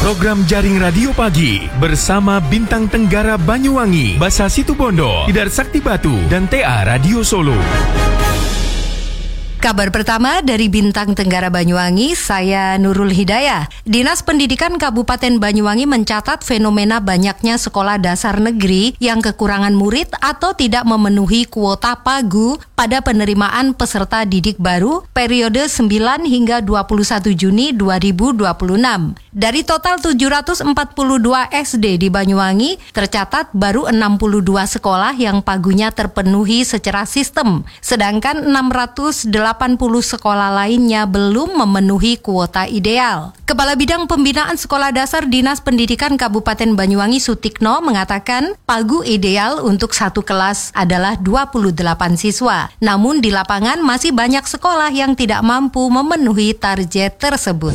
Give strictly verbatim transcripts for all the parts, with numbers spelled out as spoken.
Program Jaring Radio Pagi bersama Bintang Tenggara Banyuwangi, Basa Situbondo, Tidar Sakti Batu, dan T A Radio Solo. Kabar pertama dari Bintang Tenggara Banyuwangi, saya Nurul Hidayah. Dinas Pendidikan Kabupaten Banyuwangi mencatat fenomena banyaknya sekolah dasar negeri yang kekurangan murid atau tidak memenuhi kuota pagu pada penerimaan peserta didik baru periode sembilan hingga dua puluh satu Juni dua ribu dua puluh enam. Dari total tujuh ratus empat puluh dua S D di Banyuwangi, tercatat baru enam puluh dua sekolah yang pagunya terpenuhi secara sistem, sedangkan enam ratus delapan puluh sekolah lainnya belum memenuhi kuota ideal. Kepala Bidang Pembinaan Sekolah Dasar Dinas Pendidikan Kabupaten Banyuwangi Sutikno mengatakan pagu ideal untuk satu kelas adalah dua puluh delapan siswa. Namun di lapangan masih banyak sekolah yang tidak mampu memenuhi target tersebut.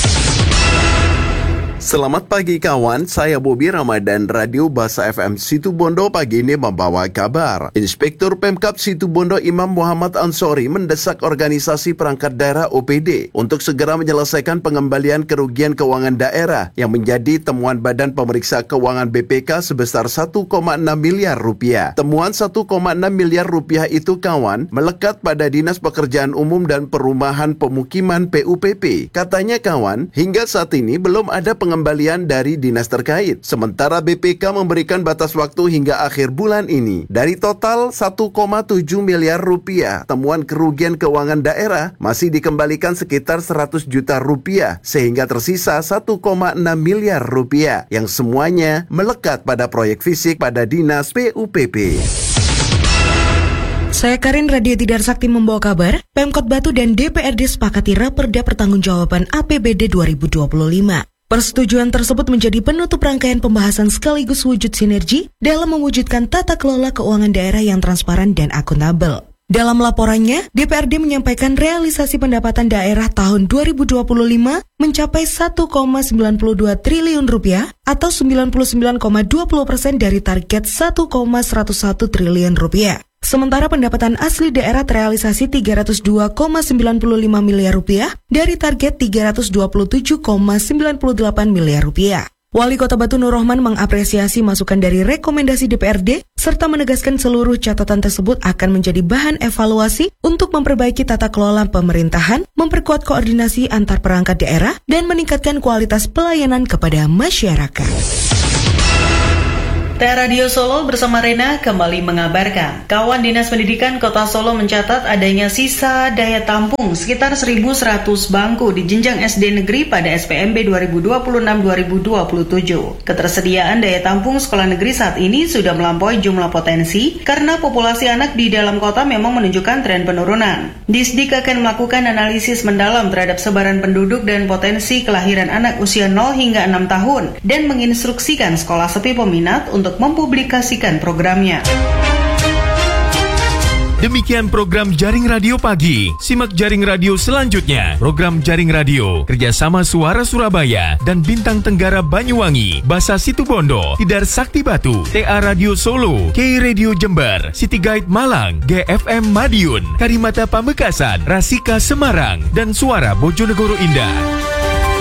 Selamat pagi kawan, saya Bobi Ramadan, Radio Basa F M Situbondo pagi ini membawa kabar. Inspektur Pemkab Situbondo Imam Muhammad Ansori mendesak organisasi perangkat daerah O P D untuk segera menyelesaikan pengembalian kerugian keuangan daerah yang menjadi temuan Badan Pemeriksa Keuangan B P K sebesar satu koma enam miliar rupiah. Temuan satu koma enam miliar rupiah itu kawan melekat pada Dinas Pekerjaan Umum dan Perumahan Pemukiman P U P P. Katanya kawan, hingga saat ini belum ada pengembalian pengembalian dari dinas terkait. Sementara B P K memberikan batas waktu hingga akhir bulan ini. Dari total satu koma tujuh miliar rupiah, temuan kerugian keuangan daerah masih dikembalikan sekitar seratus juta rupiah, sehingga tersisa satu koma enam miliar rupiah yang semuanya melekat pada proyek fisik pada dinas P U P P. Saya Karin, Radio Tidar Sakti membawa kabar. Pemkot Batu dan D P R D sepakati Raperda Pertanggungjawaban A P B D dua ribu dua puluh lima. Persetujuan tersebut menjadi penutup rangkaian pembahasan sekaligus wujud sinergi dalam mewujudkan tata kelola keuangan daerah yang transparan dan akuntabel. Dalam laporannya, D P R D menyampaikan realisasi pendapatan daerah tahun dua ribu dua puluh lima mencapai satu koma sembilan dua triliun rupiah atau sembilan puluh sembilan koma dua puluh persen dari target satu koma seratus satu triliun rupiah. Sementara pendapatan asli daerah terrealisasi tiga ratus dua koma sembilan lima miliar rupiah dari target tiga ratus dua puluh tujuh koma sembilan delapan miliar rupiah. Wali Kota Batu Nur Rohman mengapresiasi masukan dari rekomendasi D P R D serta menegaskan seluruh catatan tersebut akan menjadi bahan evaluasi untuk memperbaiki tata kelola pemerintahan, memperkuat koordinasi antar perangkat daerah, dan meningkatkan kualitas pelayanan kepada masyarakat. T A Radio Solo bersama Rena kembali mengabarkan, kawan Dinas Pendidikan Kota Solo mencatat adanya sisa daya tampung sekitar seribu seratus bangku di jenjang S D negeri pada S P M B dua ribu dua puluh enam dua ribu dua puluh tujuh. Ketersediaan daya tampung sekolah negeri saat ini sudah melampaui jumlah potensi karena populasi anak di dalam kota memang menunjukkan tren penurunan. Disdik akan melakukan analisis mendalam terhadap sebaran penduduk dan potensi kelahiran anak usia nol hingga enam tahun dan menginstruksikan sekolah sepi peminat untuk mempublikasikan programnya. Demikian program Jaring Radio Pagi. Simak Jaring Radio selanjutnya. Program Jaring Radio kerjasama Suara Surabaya dan Bintang Tenggara Banyuwangi, Basa Situbondo, Tidar Sakti Batu, T A Radio Solo, K Radio Jember, City Guide Malang, G F M Madiun, Karimata Pamekasan, Rasika Semarang, dan Suara Bojonegoro Indah.